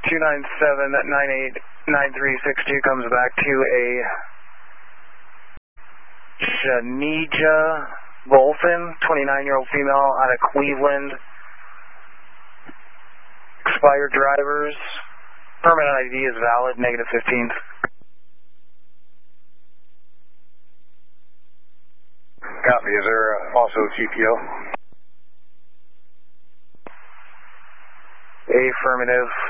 297-989362 comes back to a Shanija Bolton, 29-year-old female out of Cleveland. Expired drivers. Permanent ID is valid, -15. Copy. Is there also TPO? Affirmative.